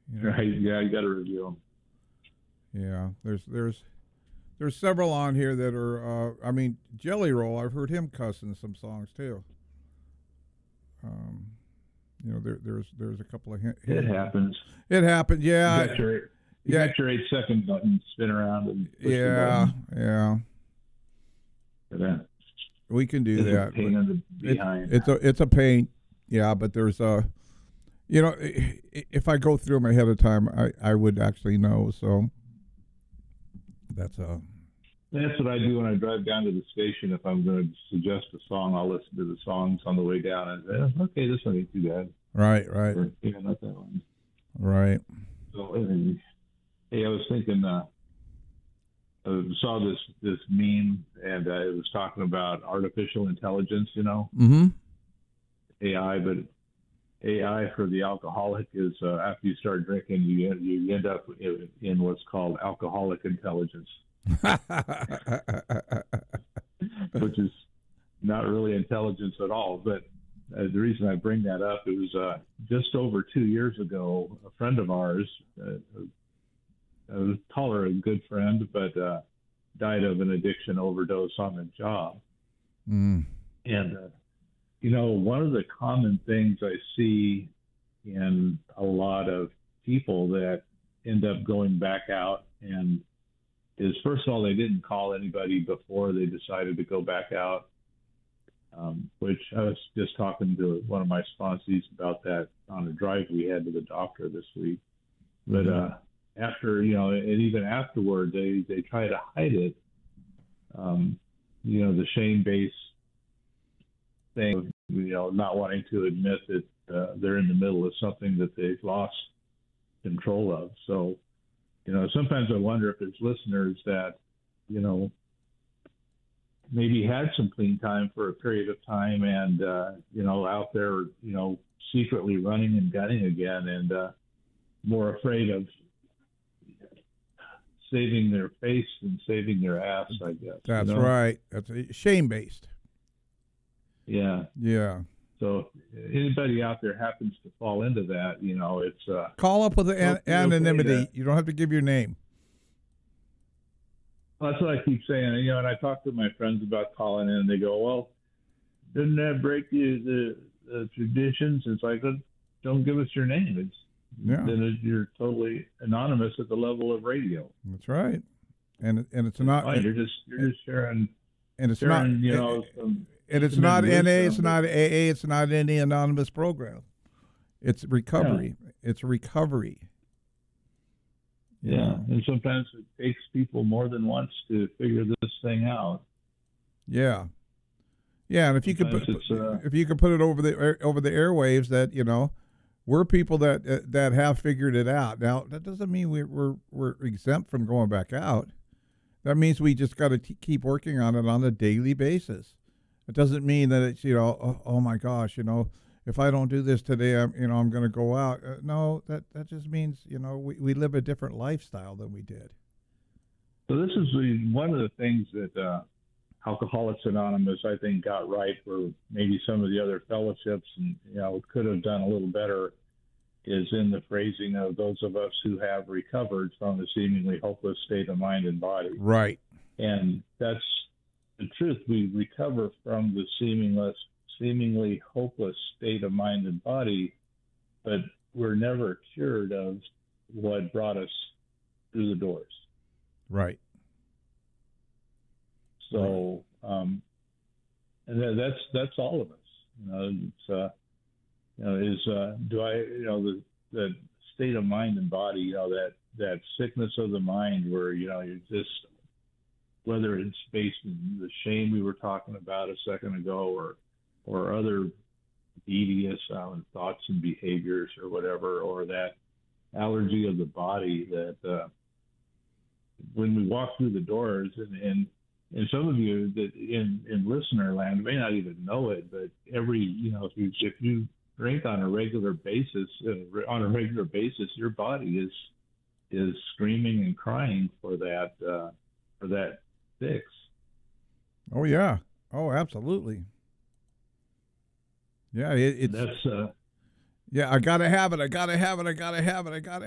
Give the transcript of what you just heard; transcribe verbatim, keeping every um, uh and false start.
You know? Right? Yeah, you got to review them. Yeah, there's there's there's several on here that are. Uh, I mean, Jelly Roll. I've heard him cuss in some songs too. Um, you know, there, there's there's a couple of. Hit, it happens. It happened. Yeah. You got your, you yeah. got your eight second button, spin around and push yeah, the button. Yeah. Yeah. We can do it's that. A pain in the behind. It, it's a it's a pain. Yeah, but there's a. You know, if I go through them ahead of time, I, I would actually know. So that's a. That's what I do when I drive down to the station. If I'm going to suggest a song, I'll listen to the songs on the way down and say, okay, this one ain't too bad. Right, right. Or, yeah, not that one. Right. So, hey, I was thinking, uh, I saw this this meme, and uh, it was talking about artificial intelligence, you know, mm-hmm. A I, but A I for the alcoholic is uh, after you start drinking, you you end up in, in what's called alcoholic intelligence. Which is not really intelligence at all. But uh, the reason I bring that up, it was uh, just over two years ago, a friend of ours, uh, I would call her a good friend, but uh, died of an addiction overdose on the job. Mm. And, uh, you know, one of the common things I see in a lot of people that end up going back out and is, first of all, they didn't call anybody before they decided to go back out, um, which I was just talking to one of my sponsees about that on a drive we had to the doctor this week. But mm-hmm. uh, after, you know, and even afterward, they, they try to hide it. Um, you know, the shame-based thing of, you know, not wanting to admit that uh, they're in the middle of something that they've lost control of. So, you know, sometimes I wonder if there's listeners that, you know, maybe had some clean time for a period of time and, uh, you know, out there, you know, secretly running and gunning again and uh, more afraid of saving their face than saving their ass, I guess. That's you know? right. That's shame-based. Yeah. Yeah. So anybody out there happens to fall into that, you know, it's uh, call up with an anonymity. Okay, you don't have to give your name. Well, that's what I keep saying. You know, and I talk to my friends about calling in, and they go, "Well, doesn't that break the the, the traditions?" It's like, don't give us your name. It's yeah. Then you're totally anonymous at the level of radio. That's right, and and it's not. Fine. You're just you're just sharing. And it's sharing, not. You know. It, some, And it's not N A, it's not A A, it's not any anonymous program. It's recovery. Yeah. It's recovery. Yeah. yeah, and sometimes it takes people more than once to figure this thing out. Yeah, yeah, and if you sometimes could put, uh, if you could put it over the over the airwaves, that you know, we're people that uh, that have figured it out. Now that doesn't mean we're we're, we're exempt from going back out. That means we just got to keep working on it on a daily basis. It doesn't mean that it's, you know, oh, oh my gosh, you know, if I don't do this today, I'm, you know, I'm going to go out. Uh, no, that, that just means, you know, we, we live a different lifestyle than we did. So this is the, one of the things that uh, Alcoholics Anonymous, I think, got right where maybe some of the other fellowships, and, you know, could have done a little better, is in the phrasing of those of us who have recovered from the seemingly hopeless state of mind and body. Right. And that's the truth. We recover from the seemingly, seemingly hopeless state of mind and body, but we're never cured of what brought us through the doors. Right. So, um, and that's that's all of us. You know, it's uh, you know, is uh, do I, you know, the the state of mind and body, you know, that that sickness of the mind where, you know, you're just, whether it's based in the shame we were talking about a second ago, or or other devious um, thoughts and behaviors or whatever, or that allergy of the body that uh, when we walk through the doors, and, and and some of you that in, in listener land may not even know it, but every, you know, if you, if you drink on a regular basis, uh, on a regular basis, your body is is screaming and crying for that uh, for that fix. Oh yeah. Oh, absolutely. Yeah, it, it's that's uh, yeah. I gotta have it. I gotta have it. I gotta have it. I gotta.